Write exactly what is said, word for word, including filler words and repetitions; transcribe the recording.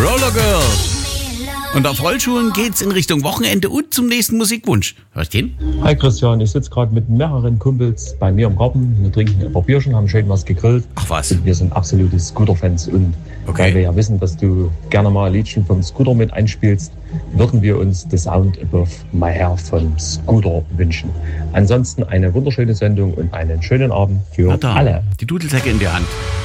Roller Girl. Und auf Rollschuhen geht's in Richtung Wochenende und zum nächsten Musikwunsch. Hörst du den? Hi Christian, ich sitze gerade mit mehreren Kumpels bei mir im Garten. Wir trinken ein paar Bierchen, haben schön was gegrillt. Ach was. Und wir sind absolute Scooter-Fans. Und Okay. weil wir ja wissen, dass du gerne mal ein Liedchen vom Scooter mit einspielst, würden wir uns The Sound Above My Hair vom Scooter wünschen. Ansonsten eine wunderschöne Sendung und einen schönen Abend für Na da, alle. die Dudelsäcke in der Hand.